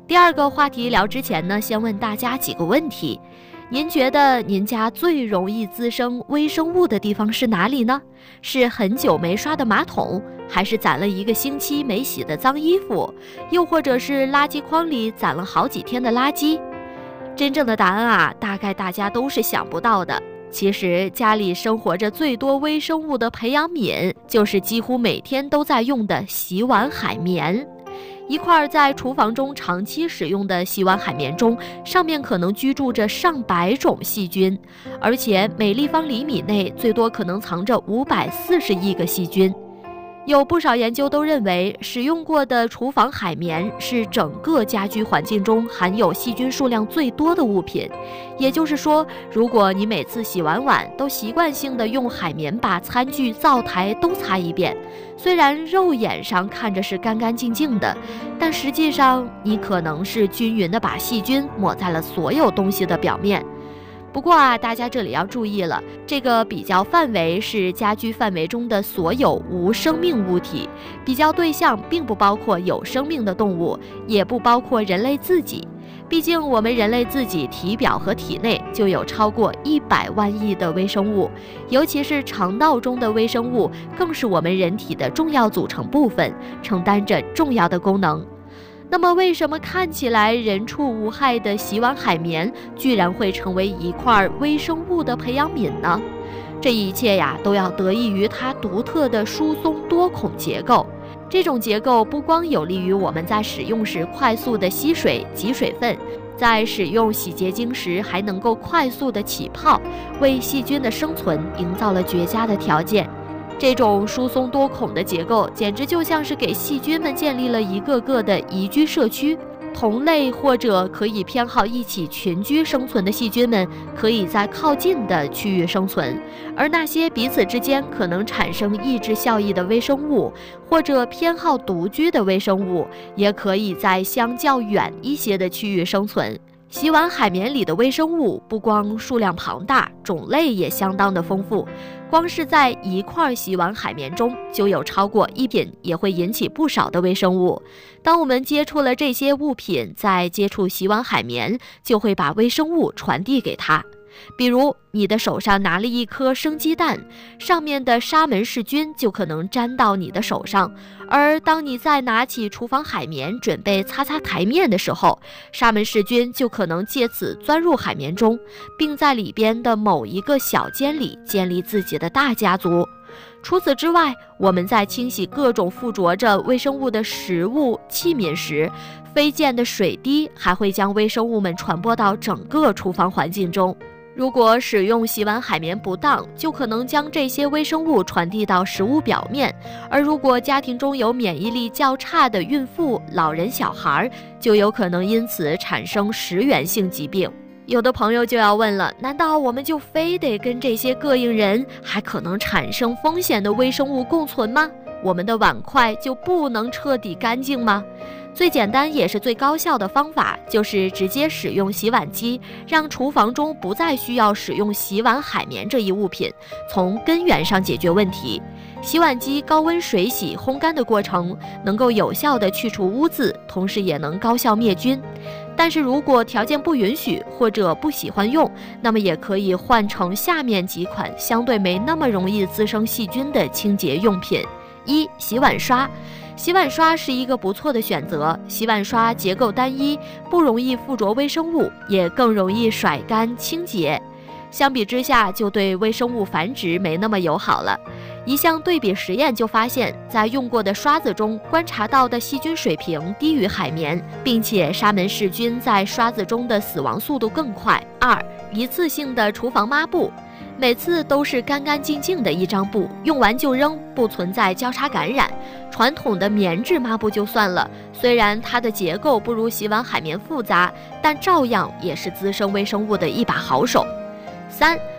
第二个话题聊之前呢，先问大家几个问题。您觉得您家最容易滋生微生物的地方是哪里呢？是很久没刷的马桶，还是攒了1个星期没洗的脏衣服，又或者是垃圾筐里攒了好几天的垃圾？真正的答案啊，大概大家都是想不到的。其实家里生活着最多微生物的培养皿，就是几乎每天都在用的洗碗海绵。一块在厨房中长期使用的洗碗海绵中，上面可能居住着上百种细菌，而且每立方厘米内最多可能藏着540亿个细菌。有不少研究都认为，使用过的厨房海绵是整个家居环境中含有细菌数量最多的物品。也就是说，如果你每次洗完碗都习惯性的用海绵把餐具、灶台都擦一遍，虽然肉眼上看着是干干净净的，但实际上你可能是均匀的把细菌抹在了所有东西的表面。不过啊，大家这里要注意了，这个比较范围是家居范围中的所有无生命物体，比较对象并不包括有生命的动物，也不包括人类自己。毕竟我们人类自己体表和体内就有超过100万亿的微生物，尤其是肠道中的微生物，更是我们人体的重要组成部分，承担着重要的功能。那么为什么看起来人畜无害的洗碗海绵居然会成为一块微生物的培养皿呢？这一切呀，都要得益于它独特的疏松多孔结构。这种结构不光有利于我们在使用时快速的吸水挤水分，在使用洗洁精时还能够快速的起泡，为细菌的生存营造了绝佳的条件。这种疏松多孔的结构简直就像是给细菌们建立了一个个的宜居社区，同类或者可以偏好一起群居生存的细菌们可以在靠近的区域生存，而那些彼此之间可能产生抑制效益的微生物，或者偏好独居的微生物，也可以在相较远一些的区域生存。洗碗海绵里的微生物不光数量庞大，种类也相当的丰富。光是在一块洗碗海绵中就有超过1品，也会引起不少的微生物。当我们接触了这些物品，再接触洗碗海绵，就会把微生物传递给它。比如你的手上拿了一颗生鸡蛋，上面的沙门氏菌就可能粘到你的手上，而当你再拿起厨房海绵准备擦擦台面的时候，沙门氏菌就可能借此钻入海绵中，并在里边的某一个小间里建立自己的大家族。除此之外，我们在清洗各种附着着微生物的食物器皿时，飞溅的水滴还会将微生物们传播到整个厨房环境中。如果使用洗碗海绵不当，就可能将这些微生物传递到食物表面，而如果家庭中有免疫力较差的孕妇、老人、小孩，就有可能因此产生食源性疾病。有的朋友就要问了，难道我们就非得跟这些膈应人还可能产生风险的微生物共存吗？我们的碗筷就不能彻底干净吗？最简单也是最高效的方法，就是直接使用洗碗机，让厨房中不再需要使用洗碗海绵这一物品，从根源上解决问题。洗碗机高温水洗烘干的过程能够有效地去除污渍，同时也能高效灭菌。但是如果条件不允许或者不喜欢用，那么也可以换成下面几款相对没那么容易滋生细菌的清洁用品。1. 洗碗刷。洗碗刷是一个不错的选择，洗碗刷结构单一，不容易附着微生物，也更容易甩干清洁。相比之下，就对微生物繁殖没那么友好了。一项对比实验就发现，在用过的刷子中观察到的细菌水平低于海绵，并且沙门氏菌在刷子中的死亡速度更快。2. 一次性的厨房抹布。每次都是干干净净的一张布，用完就扔，不存在交叉感染。传统的棉质抹布就算了，虽然它的结构不如洗碗海绵复杂，但照样也是滋生微生物的一把好手。3.